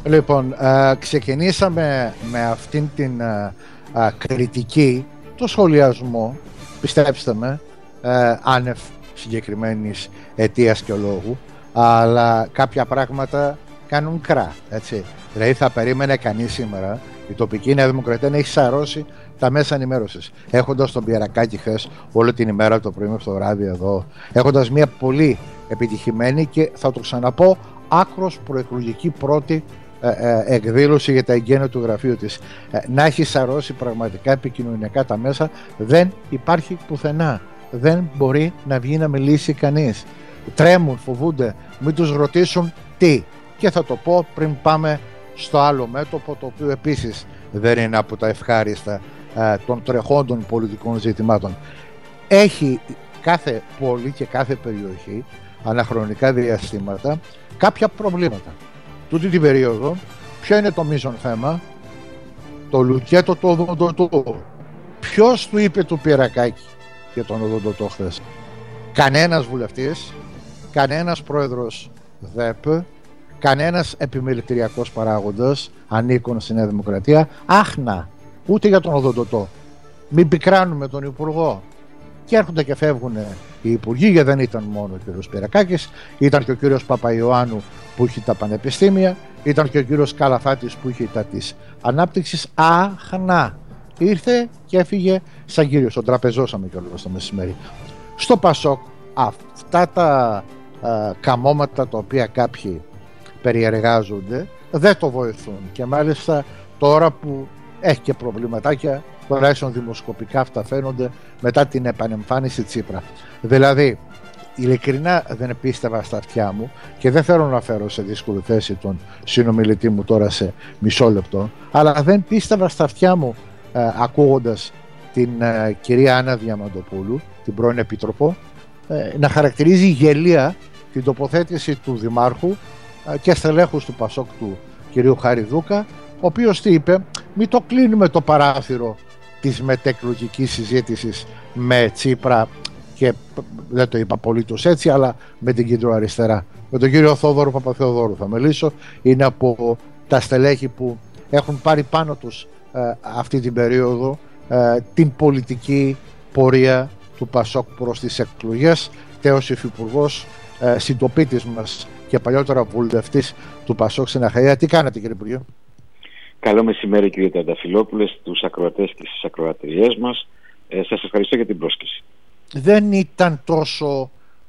Λοιπόν, ξεκινήσαμε με αυτήν την κριτική, το σχολιασμό, πιστέψτε με, άνευ συγκεκριμένης αιτίας και λόγου, αλλά κάποια πράγματα κάνουν κρά, έτσι. Δηλαδή θα περίμενε κανείς σήμερα η τοπική Νέα Δημοκρατία να έχει σαρώσει τα μέσα ενημέρωσης, έχοντας τον Πιερακάκη χθες όλη την ημέρα το πρωί μέχρι το βράδυ εδώ, έχοντας μια πολύ επιτυχημένη και θα το ξαναπώ άκρος προεκλογική πρώτη εκδήλωση για τα εγγένεια του γραφείου της, να έχει σαρώσει πραγματικά επικοινωνιακά τα μέσα, δεν υπάρχει πουθενά. Δεν μπορεί να βγει να μιλήσει κανείς. Τρέμουν, φοβούνται, μην τους ρωτήσουν τι. Και θα το πω πριν πάμε στο άλλο μέτωπο, το οποίο επίσης δεν είναι από τα ευχάριστα των τρεχόντων πολιτικών ζητημάτων. Έχει κάθε πόλη και κάθε περιοχή αναχρονικά διαστήματα κάποια προβλήματα. Τούτη την περίοδο, ποιο είναι το μείζον θέμα? Το Λουκέτο το οδοντοτό. Ποιος του είπε του Πιερακάκη για τον οδοντοτό χθες? Κανένας βουλευτής, κανένας πρόεδρος ΔΕΠ, κανένας επιμελητηριακός παράγοντας ανήκων στη Νέα Δημοκρατία. Άχνα, ούτε για τον οδοντοτό. Μην πικράνουμε τον Υπουργό. Και έρχονται και φεύγουν οι υπουργοί, γιατί δεν ήταν μόνο ο κύριος Πιερακάκης, ήταν και ο κύριος Παπαϊωάννου που είχε τα πανεπιστήμια, ήταν και ο κύριος Καλαφάτης που είχε τα της ανάπτυξης. Άχνα, ήρθε και έφυγε σαν κύριος, τον τραπεζώσαμε κιόλας το μεσημέρι. Στο Πασόκ αυτά τα καμώματα τα οποία κάποιοι περιεργάζονται δεν το βοηθούν, και μάλιστα τώρα που έχει και προβληματάκια, τουλάχιστον δημοσκοπικά αυτά φαίνονται μετά την επανεμφάνιση Τσίπρα. Δηλαδή, ειλικρινά δεν πίστευα στα αυτιά μου, και δεν θέλω να φέρω σε δύσκολη θέση τον συνομιλητή μου τώρα σε μισό λεπτό, αλλά δεν πίστευα στα αυτιά μου ακούγοντας την κυρία Άννα Διαμαντοπούλου, την πρώην Επίτροπο, να χαρακτηρίζει γελία την τοποθέτηση του Δημάρχου και στελέχους του Πασόκ του κυρίου Χαριδούκα, ο οποίος τι είπε? Μην το κλείνουμε το παράθυρο της μετεκλογικής συζήτησης με Τσίπρα, και δεν το είπα απολύτως έτσι, αλλά με την κεντροαριστερά. Με τον κύριο Θόδωρο Παπαθεοδόρου θα μιλήσω. Είναι από τα στελέχη που έχουν πάρει πάνω τους αυτή την περίοδο την πολιτική πορεία του Πασόκ προς τις εκλογές, τέος υφυπουργός, συντοπίτης μας και παλιότερα βουλευτής του Πασόκ στην Αχαΐα. Τι κάνετε, κύριε Υπουργέ? Καλό μεσημέρι, κύριε Τριανταφυλόπουλε, στους ακροατές και στις ακροατριές μας. Σας ευχαριστώ για την πρόσκληση. Δεν ήταν τόσο,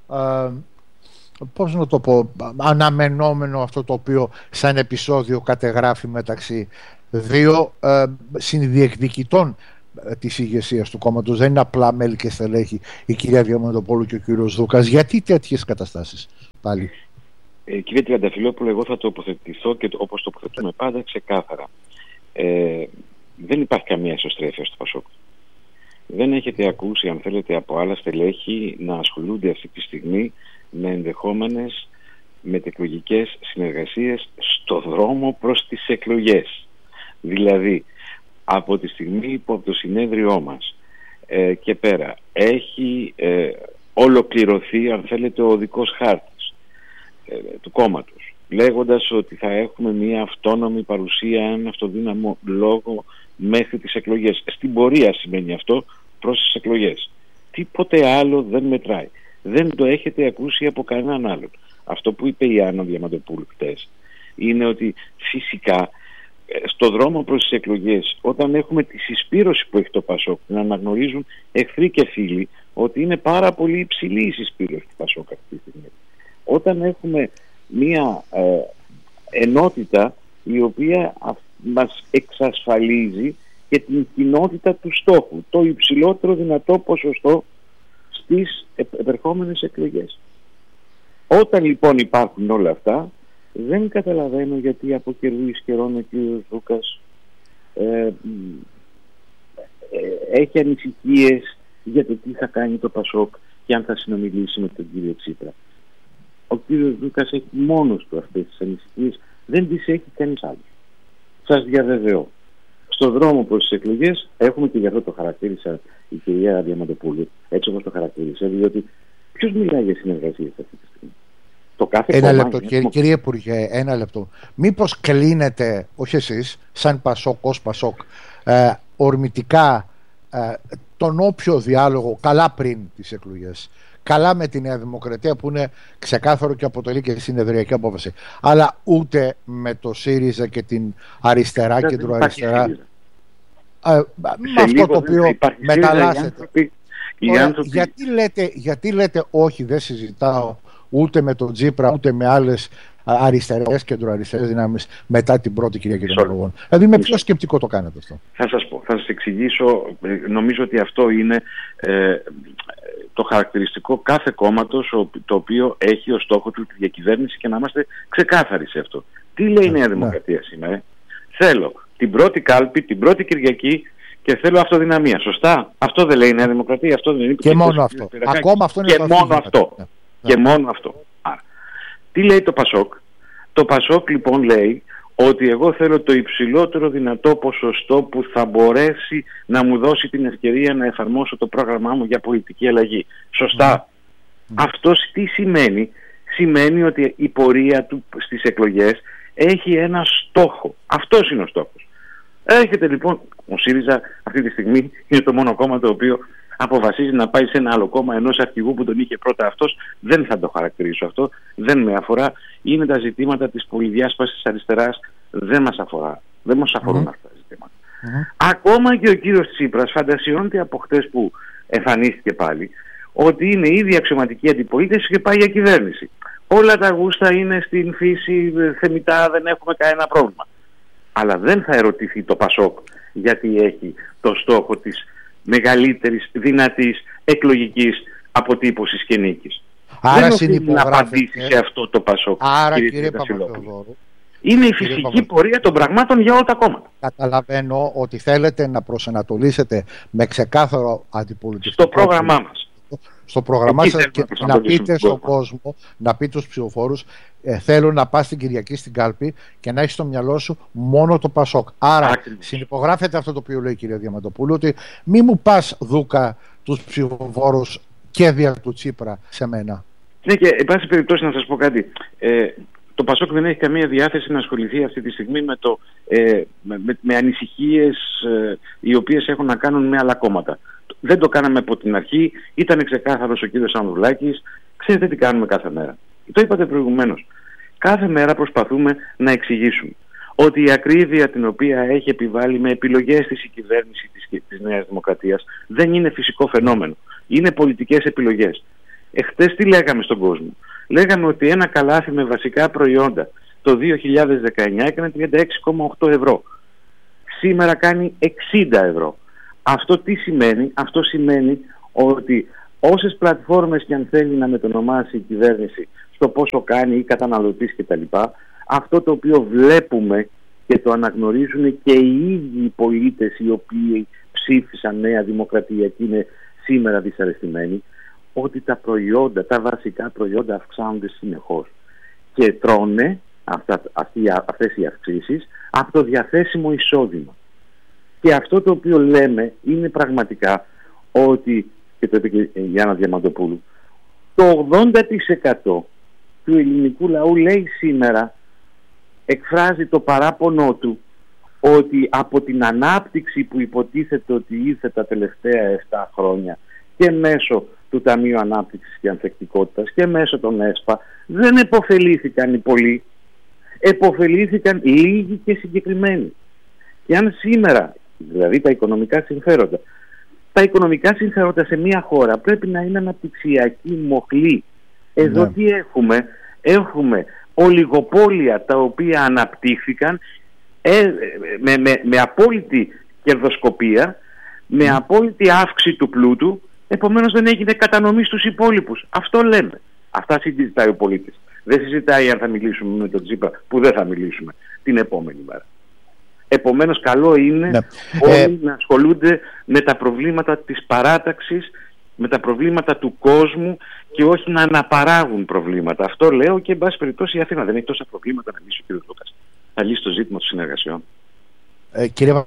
πώς να το πω, αναμενόμενο αυτό το οποίο σαν επεισόδιο κατεγράφει μεταξύ δύο συνδιεκδικητών της ηγεσίας του κόμματος? Δεν είναι απλά μέλη και στελέχη η κυρία Διαμαντοπούλου και ο κύριος Δούκας. Γιατί τέτοιες καταστάσεις πάλι? Κύριε Τριανταφυλόπουλε, εγώ θα τοποθετηθώ και όπως τοποθετούμε πάντα ξεκάθαρα. Δεν υπάρχει καμία εσωστρέφεια στο Πασόκ. Δεν έχετε ακούσει, αν θέλετε, από άλλα στελέχη να ασχολούνται αυτή τη στιγμή με ενδεχόμενες μετεκλογικές συνεργασίες στο δρόμο προς τις εκλογές. Δηλαδή, από τη στιγμή που από το συνέδριό μας και πέρα έχει ολοκληρωθεί, αν θέλετε, ο οδικός χάρτης του κόμματος, λέγοντας ότι θα έχουμε μια αυτόνομη παρουσία, έναν αυτοδύναμο λόγο μέχρι τις εκλογές. Στην πορεία σημαίνει αυτό προς τις εκλογές. Τίποτε άλλο δεν μετράει. Δεν το έχετε ακούσει από κανέναν άλλον. Αυτό που είπε η Άννα Διαμαντοπούλου χτες είναι ότι φυσικά στο δρόμο προς τις εκλογές, όταν έχουμε τη συσπήρωση που έχει το Πασόκ, να αναγνωρίζουν εχθροί και φίλοι ότι είναι πάρα πολύ υψηλή η συσπήρωση του Πασόκ αυτή τη στιγμή. Όταν έχουμε μια ενότητα η οποία μας εξασφαλίζει και την κοινότητα του στόχου, το υψηλότερο δυνατό ποσοστό στις επερχόμενες εκλογές. Όταν λοιπόν υπάρχουν όλα αυτά, δεν καταλαβαίνω γιατί από καιρού εις καιρών ο κύριος Δούκας έχει ανησυχίες για το τι θα κάνει το Πασόκ και αν θα συνομιλήσει με τον κύριο Τσίπρα. Ο κύριος Δούκας έχει μόνος του αυτές τις ανησυχίες, δεν τις έχει κανείς άλλος. Σας διαβεβαιώ. Στο δρόμο προς τις εκλογές έχουμε, και γι' αυτό το χαρακτήρισα η κυρία Διαμαντοπούλου, έτσι όπως το χαρακτήρισα, διότι ποιος μιλάει για συνεργασίες αυτή τη στιγμή? Το κάθε ένα κόμμα, λεπτό, κύριε Υπουργέ, ένα λεπτό. Μήπως κλείνετε, όχι εσείς, σαν Πασόκ, ως Πασόκ, ορμητικά τον όποιο διάλογο, καλά πριν τις εκλογές, καλά με τη Νέα Δημοκρατία που είναι ξεκάθαρο και αποτελεί και συνεδριακή απόφαση, αλλά ούτε με το ΣΥΡΙΖΑ και την αριστερά, κεντροαριστερά, με αυτό το οποίο μεταλλάσσεται. Γιατί λέτε όχι, δεν συζητάω ούτε με τον Τσίπρα ούτε με άλλες αριστερές, κεντροαριστερές δυνάμεις μετά την πρώτη Κυριακή των Εκλογών? Δηλαδή με ποιο σκεπτικό το κάνετε αυτό? Θα σας πω, θα σας εξηγήσω. Νομίζω ότι αυτό είναι το χαρακτηριστικό κάθε κόμματος το οποίο έχει ως στόχο του τη διακυβέρνηση, και να είμαστε ξεκάθαροι σε αυτό. Τι λέει η Νέα Δημοκρατία σήμερα? Θέλω την πρώτη κάλπη, την πρώτη Κυριακή, και θέλω αυτοδυναμία. Σωστά? Αυτό δεν λέει η Νέα Δημοκρατία? Αυτό δεν είναι? Και μόνο αυτό. Ακόμα αυτό είναι. Και μόνο αυτό. Και μόνο αυτό. Άρα, τι λέει το Πασόκ? Το Πασόκ λοιπόν λέει ότι εγώ θέλω το υψηλότερο δυνατό ποσοστό που θα μπορέσει να μου δώσει την ευκαιρία να εφαρμόσω το πρόγραμμά μου για πολιτική αλλαγή. Σωστά? Αυτό τι σημαίνει? Σημαίνει ότι η πορεία του στις εκλογές έχει ένα στόχο. Αυτός είναι ο στόχος. Έρχεται λοιπόν ο ΣΥΡΙΖΑ, αυτή τη στιγμή είναι το μόνο κόμμα το οποίο αποφασίζει να πάει σε ένα άλλο κόμμα ενός αρχηγού που τον είχε πρώτα αυτός. Δεν θα το χαρακτηρίσω αυτό, δεν με αφορά. Είναι τα ζητήματα της πολυδιάσπασης της αριστεράς, δεν μας αφορά. Δεν μας αφορούν αυτά τα ζητήματα. Ακόμα και ο κύριος Τσίπρας φαντασιώνεται από χτες που εμφανίστηκε πάλι ότι είναι ήδη αξιωματική αντιπολίτευση και πάει για κυβέρνηση. Όλα τα γούστα είναι στην φύση θεμιτά, δεν έχουμε κανένα πρόβλημα. Αλλά δεν θα ερωτηθεί το Πασόκ γιατί έχει το στόχο της μεγαλύτερης δυνατής εκλογικής αποτύπωσης και νίκης. Άρα δεν οφείλει να απαντήσει σε αυτό το Πασόκ. Άρα κύριε Παπαθεοδόρου, είναι η φυσική πορεία των πραγμάτων για όλα τα κόμματα. Καταλαβαίνω ότι θέλετε να προσανατολίσετε με ξεκάθαρο αντιπολιτευτικό στο πρόγραμμά μας. Στο πρόγραμμά σας και να πείτε στον κόσμο, να πείτε στους ψηφοφόρους, θέλω να πας την Κυριακή στην κάλπη και να έχεις στο μυαλό σου μόνο το Πασόκ. Άρα συνυπογράφετε αυτό το οποίο λέει η κυρία Διαμαντοπούλου, ότι μη μου πας Δούκα τους ψηφοφόρους και δια του Τσίπρα σε μένα. Ναι, και εν πάση περιπτώσει να σας πω κάτι. Το Πασόκ δεν έχει καμία διάθεση να ασχοληθεί αυτή τη στιγμή με ανησυχίες οι οποίες έχουν να κάνουν με άλλα κόμματα. Δεν το κάναμε από την αρχή, ήταν ξεκάθαρος ο κύριος Ανδρουλάκης. Ξέρετε τι κάνουμε κάθε μέρα? Το είπατε προηγουμένως. Κάθε μέρα προσπαθούμε να εξηγήσουμε ότι η ακρίβεια την οποία έχει επιβάλει με επιλογές της η κυβέρνηση της Νέας Δημοκρατίας δεν είναι φυσικό φαινόμενο. Είναι πολιτικές επιλογές. Εχθές τι λέγαμε στον κόσμο? Λέγαμε ότι ένα καλάθι με βασικά προϊόντα το 2019 έκανε 36,8 ευρώ. Σήμερα κάνει 60 ευρώ. Αυτό τι σημαίνει? Αυτό σημαίνει ότι όσες πλατφόρμες και αν θέλει να μετονομάσει η κυβέρνηση στο πόσο κάνει ή καταναλωτής κτλ., αυτό το οποίο βλέπουμε και το αναγνωρίζουν και οι ίδιοι οι πολίτες οι οποίοι ψήφισαν Νέα Δημοκρατία και είναι σήμερα δυσαρεστημένοι, ότι τα προϊόντα, τα βασικά προϊόντα αυξάνονται συνεχώς και τρώνε αυτές οι αυξήσεις από το διαθέσιμο εισόδημα. Και αυτό το οποίο λέμε είναι πραγματικά ότι, και το είπε και η Γιάννα Διαμαντοπούλου, το 80% του ελληνικού λαού λέει σήμερα, εκφράζει το παράπονο του ότι από την ανάπτυξη που υποτίθεται ότι ήρθε τα τελευταία 7 χρόνια και μέσω του Ταμείου Ανάπτυξης και Ανθεκτικότητας και μέσω των ΕΣΠΑ δεν επωφελήθηκαν οι πολλοί, επωφελήθηκαν λίγοι και συγκεκριμένοι. Και αν σήμερα, δηλαδή τα οικονομικά συμφέροντα σε μια χώρα πρέπει να είναι αναπτυξιακή μοχλή. Εδώ τι έχουμε? Έχουμε ολιγοπόλια τα οποία αναπτύχθηκαν με απόλυτη κερδοσκοπία, με απόλυτη αύξηση του πλούτου, επομένως δεν έγινε κατανομή στους υπόλοιπους. Αυτό λέμε. Αυτά συζητάει ο πολίτης. Δεν συζητάει αν θα μιλήσουμε με τον Τσίπρα, που δεν θα μιλήσουμε την επόμενη μέρα. Επομένως καλό είναι όλοι να ασχολούνται με τα προβλήματα της παράταξης, με τα προβλήματα του κόσμου και όχι να αναπαράγουν προβλήματα. Αυτό λέω, και εν πάση περιπτώσει η Αθήνα δεν έχει τόσα προβλήματα να λύσει ο κ. Λούκας. Θα λύσει το ζήτημα των συνεργασιών. Κύριε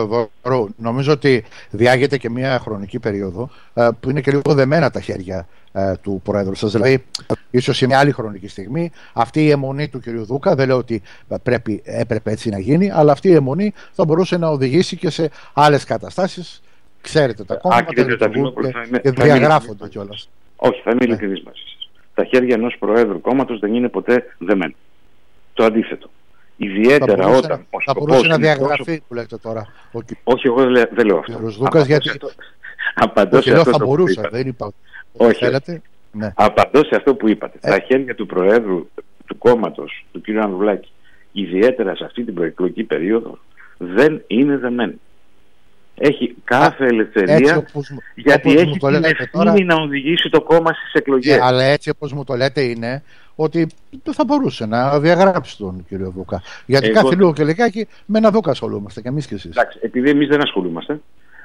Παπαθεοδόρου, νομίζω ότι διάγεται και μια χρονική περίοδο που είναι και λίγο δεμένα τα χέρια του Προέδρου σας. Δηλαδή, ίσως σε μια άλλη χρονική στιγμή, αυτή η αιμονή του κ. Δούκα, δεν λέω ότι έπρεπε έτσι να γίνει, αλλά αυτή η αιμονή θα μπορούσε να οδηγήσει και σε άλλες καταστάσεις. Ξέρετε, τα κόμματα και διαγράφονται κιόλας. Όχι, θα είμαι ειλικρινής μαζί σας. Τα χέρια ενός Προέδρου κόμματος δεν είναι ποτέ δεμένα. Το αντίθετο. Ιδιαίτερα όταν. Θα μπορούσε να διαγραφεί, που λέτε τώρα. Όχι, εγώ δεν λέω αυτό. Δούκας, γιατί. Απαντώ σε αυτό. Θα μπορούσα, δεν είπα. Όχι. Ναι. Απαντώ σε αυτό που είπατε. Τα χέρια του Προέδρου του κόμματος, του κ. Ανδρουλάκη, ιδιαίτερα σε αυτή την προεκλογική περίοδο, δεν είναι δεμένα. Έχει κάθε ελευθερία, γιατί έχει την ευθύνη να οδηγήσει το κόμμα στις εκλογές. Αλλά έτσι όπως μου το λέτε είναι ότι θα μπορούσε να διαγράψει τον κύριο Δούκα. Γιατί κάθε λίγο και λιγάκι με ένα Δούκα ασχολούμαστε και εμείς και εσείς. Εντάξει, επειδή εμείς δεν ασχολούμαστε.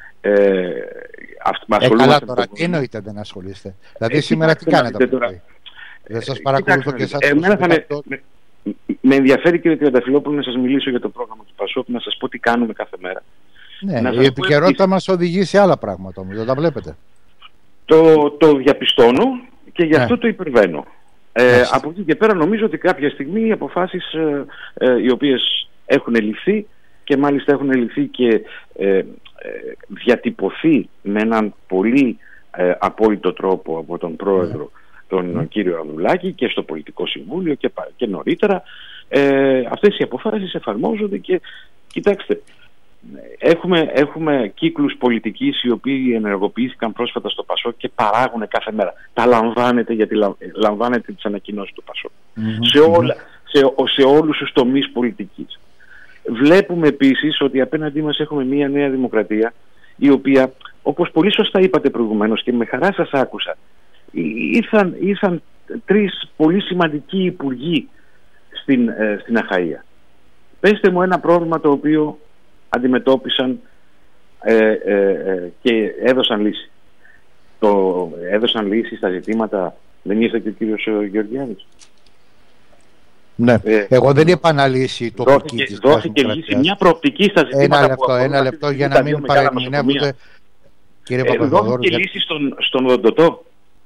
Καλά τώρα, τι εννοείτε δεν ασχολείστε? Δηλαδή σήμερα τι κάνετε το πρωί? Δεν σας παρακολουθώ και εσάς. Με ενδιαφέρει, κύριε Τριανταφυλόπουλο, να σας μιλήσω για το πρόγραμμα του ΠΑΣΟΚ, να σας πω τι κάνουμε κάθε μέρα. Ναι, η επικαιρότητα μας οδηγεί σε άλλα πράγματα όμως, δεν τα βλέπετε? Το διαπιστώνω και γι' αυτό το υπερβαίνω. Από εκεί και πέρα νομίζω ότι κάποια στιγμή οι αποφάσεις οι οποίες έχουν ληφθεί και μάλιστα έχουν ληφθεί και διατυπωθεί με έναν πολύ απόλυτο τρόπο από τον Πρόεδρο τον κύριο Ανδρουλάκη και στο Πολιτικό Συμβούλιο και νωρίτερα, αυτές οι αποφάσεις εφαρμόζονται και κοιτάξτε, έχουμε κύκλους πολιτικής οι οποίοι ενεργοποιήθηκαν πρόσφατα στο ΠΑΣΟΚ και παράγουν κάθε μέρα. Τα λαμβάνετε, γιατί λαμβάνετε τις ανακοινώσεις του ΠΑΣΟΚ σε όλους τους τομείς πολιτικής. Βλέπουμε επίσης ότι απέναντί μας έχουμε μια νέα δημοκρατία, η οποία, όπως πολύ σωστά είπατε προηγουμένως και με χαρά σας άκουσα, ήρθαν 3 πολύ σημαντικοί υπουργοί στην Αχαΐα. Πέστε μου ένα πρόβλημα το οποίο αντιμετώπισαν και έδωσαν λύση. Έδωσαν λύση στα ζητήματα. Δεν ήρθε και ο κύριος Γεωργιάδης? Ναι. Εγώ δεν είπα να λύσει το τοπική. Δόθηκε λύση, μια προοπτική στα ζητήματα. Ένα λεπτό για να μην παρεμηνεύονται. Δόθηκε λύση στον οδοντοτό.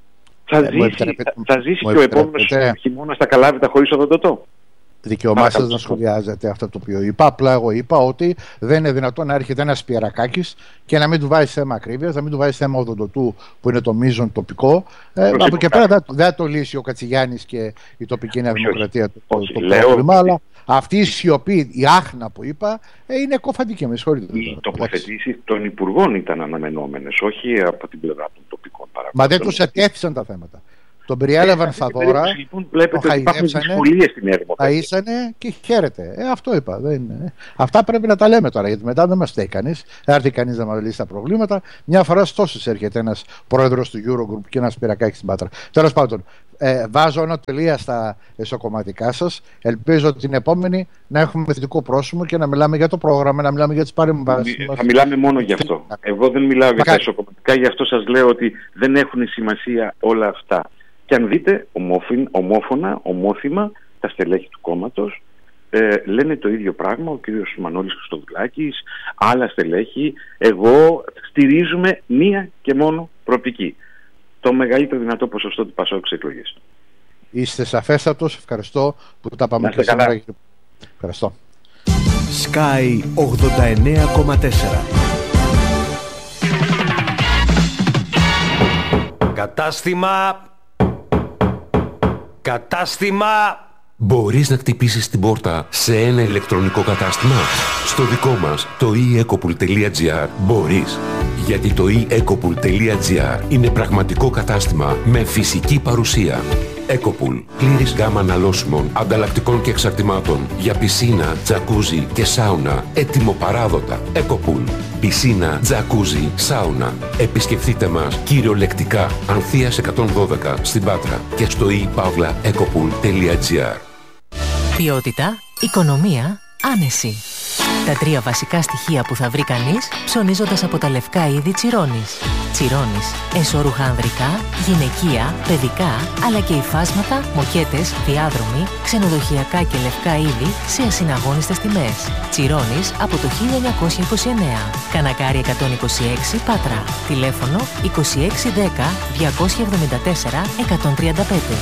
Θα ζήσει και ο επόμενος χειμώνας στα Καλάβητα χωρίς οδοντοτό? Δικαιωμά σας να σχολιάζετε αυτό το οποίο είπα. Απλά εγώ είπα ότι δεν είναι δυνατόν να έρχεται ένας Πιερακάκης και να μην του βάζει θέμα ακρίβειας, να μην του βάζει θέμα οδοντοτού που είναι το μείζον τοπικό. Από εκεί πέρα δεν θα το λύσει ο Κατσιγιάννης και η τοπική Νέα Δημοκρατία το πρόβλημα. Αλλά αυτή η σιωπή, η άχνα που είπα, είναι κοφαντική. Με συγχωρείτε. Οι τοποθετήσεις των υπουργών ήταν αναμενόμενες, όχι από την πλευρά των τοπικών παραγωγών. Μα δεν τους ετέθησαν τα θέματα. Τον περιέλαβαν στα δώρα, βλέπετε ότι υπάρχουν δυσκολίες στην Νέα Δημοκρατία. Ταΐσανε και χαίρεται. Αυτό είπα. Αυτά πρέπει να τα λέμε τώρα, γιατί μετά δεν μας στέει κανείς. Δεν έρθει κανείς να μας λύσει τα προβλήματα. Μια φορά στόσες έρχεται ένας πρόεδρος του Eurogroup και ένας Πιερακάκης στην Πάτρα. Τέλος πάντων, βάζω ένα τελεία στα εσωκομματικά σας. Ελπίζω την επόμενη να έχουμε θετικό πρόσημο και να μιλάμε για το πρόγραμμα, να μιλάμε για τις παρεμβάσεις μας. Θα μιλάμε μόνο γι' αυτό. Εγώ δεν μιλάω για τα εσωκομματικά, γι' αυτό σας λέω ότι δεν έχουν σημασία όλα αυτά. Και αν δείτε ομόφωνα, ομόθυμα, τα στελέχη του κόμματος λένε το ίδιο πράγμα, ο κύριος Μανώλης Χριστοδουλάκης, άλλα στελέχη. Εγώ στηρίζουμε μία και μόνο προοπτική. Το μεγαλύτερο δυνατό ποσοστό του ΠΑΣΟΚ στις εκλογές. Είστε σαφέστατος, ευχαριστώ που τα πάμε και σήμερα. Ευχαριστώ. Sky 89,4. Κατάστημα. Μπορείς να χτυπήσεις την πόρτα σε ένα ηλεκτρονικό κατάστημα? Στο δικό μας, το eEcopool.gr, μπορείς. Γιατί το eEcopool.gr είναι πραγματικό κατάστημα με φυσική παρουσία. Ecopool. Πλήρης γάμα αναλώσιμων, ανταλλακτικών και εξαρτημάτων για πισίνα, τζακούζι και σάουνα. Έτοιμο-παράδοτα. Ecopool. Πισίνα, τζακούζι, σάουνα. Επισκεφτείτε μας κυριολεκτικά Ανθείας 112 στην Πάτρα και στο ePavlaEcopool.gr. Ποιότητα, οικονομία, άνεση. Τα 3 βασικά στοιχεία που θα βρει κανείς ψωνίζοντας από τα λευκά είδη Τσιρόνης. Τσιρόνης, εσώρουχα ανδρικά, γυναικεία, παιδικά, αλλά και υφάσματα, μοκέτες, διάδρομοι, ξενοδοχειακά και λευκά είδη σε ασυναγώνιστες τιμές. Τσιρόνης από το 1929. Κανακάρι 126 Πάτρα. Τηλέφωνο 2610 274 135.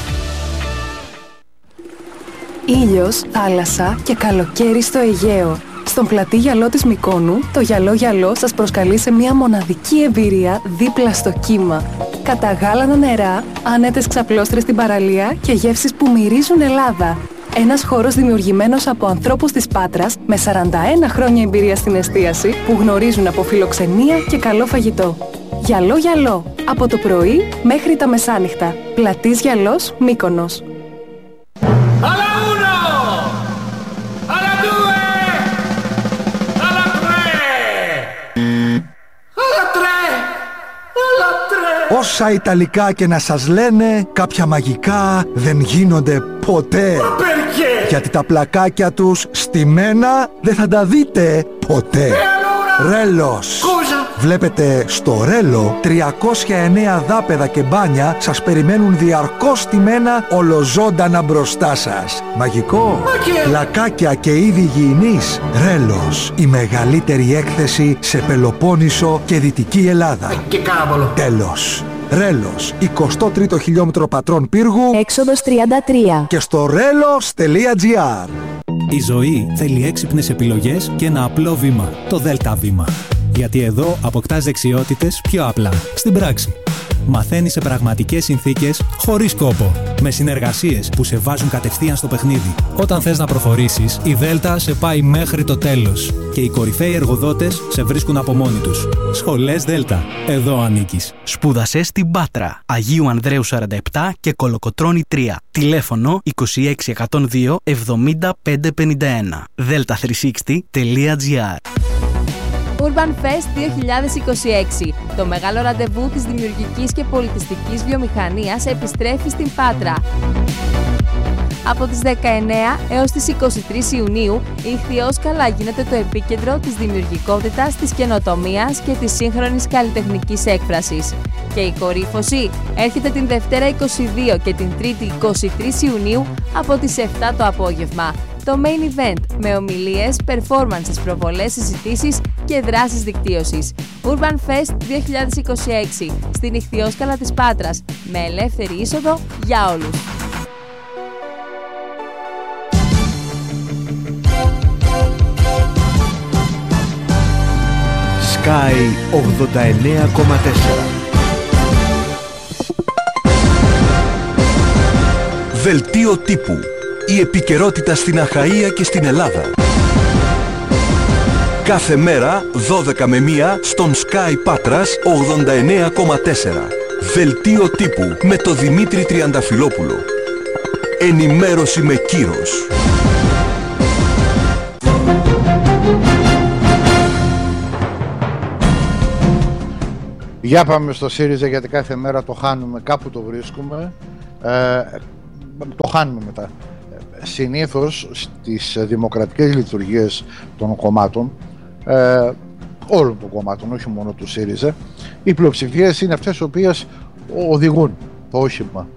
Ήλιος, θάλασσα και καλοκαίρι στο Αιγαίο. Στον πλατή γυαλό της Μυκόνου, το γυαλό σας προσκαλεί σε μια μοναδική εμπειρία δίπλα στο κύμα. Καταγάλανα νερά, άνετες ξαπλώστρες στην παραλία και γεύσεις που μυρίζουν Ελλάδα. Ένας χώρος δημιουργημένος από ανθρώπους της Πάτρας με 41 χρόνια εμπειρία στην εστίαση που γνωρίζουν από φιλοξενία και καλό φαγητό. Γυαλό, από το πρωί μέχρι τα μεσάνυχτα. Πλατής Γυαλός, Μύκονος. Όσα Ιταλικά και να σας λένε, κάποια μαγικά δεν γίνονται ποτέ. Γιατί τα πλακάκια τους στημένα δεν θα τα δείτε ποτέ. Ρέλος. Βλέπετε, στο Ρέλο 309 δάπεδα και μπάνια σας περιμένουν διαρκώς στημένα ολοζώντανα μπροστά σας. Μαγικό. Πλακάκια και είδη υγιεινής. Ρέλος. Η μεγαλύτερη έκθεση σε Πελοπόννησο και Δυτική Ελλάδα. Τέλος. Ρέλος, 23ο χιλιόμετρο πατρών πύργου, έξοδος 33. Και στο relos.gr. Η ζωή θέλει έξυπνες επιλογές και ένα απλό βήμα, το Δέλτα βήμα. Γιατί εδώ αποκτάς δεξιότητες πιο απλά, στην πράξη. Μαθαίνεις σε πραγματικές συνθήκες, χωρίς κόπο. Με συνεργασίες που σε βάζουν κατευθείαν στο παιχνίδι. Όταν θες να προχωρήσεις, η Δέλτα σε πάει μέχρι το τέλος. Και οι κορυφαίοι εργοδότες σε βρίσκουν από μόνοι τους. Σχολές Δέλτα. Εδώ ανήκεις. Σπούδασε στην Πάτρα, Αγίου Ανδρέου 47 και Κολοκοτρώνη 3. Τηλέφωνο 26102 70551. delta360.gr. Urban Fest 2026. Το μεγάλο ραντεβού της δημιουργικής και πολιτιστικής βιομηχανίας επιστρέφει στην Πάτρα. Από τις 19 έως τις 23 Ιουνίου, η Ιχθυόσκαλα γίνεται το επίκεντρο της δημιουργικότητας, της καινοτομίας και της σύγχρονης καλλιτεχνικής έκφρασης. Και η κορύφωση έρχεται την Δευτέρα 22 και την Τρίτη 23 Ιουνίου από τις 7 το απόγευμα. Το main event με ομιλίες, performances, προβολές, συζητήσεις και δράσεις δικτύωσης. Urban Fest 2026 στην Ιχθυόσκαλα της Πάτρας με ελεύθερη είσοδο για όλους. Sky 89,4. Δελτίο τύπου. Η επικαιρότητα στην Αχαΐα και στην Ελλάδα. Κάθε μέρα 12 με 1 στον Sky Πάτρας 89,4. Δελτίο τύπου με το Δημήτρη Τριανταφυλόπουλο. Ενημέρωση με κύρος. Για πάμε στο ΣΥΡΙΖΑ, γιατί κάθε μέρα το χάνουμε, κάπου το βρίσκουμε. Το χάνουμε μετά. Συνήθως στις δημοκρατικές λειτουργίες των κομμάτων, όλων των κομμάτων, όχι μόνο του ΣΥΡΙΖΑ, οι πλειοψηφίες είναι αυτές οι οποίες οδηγούν το όχημα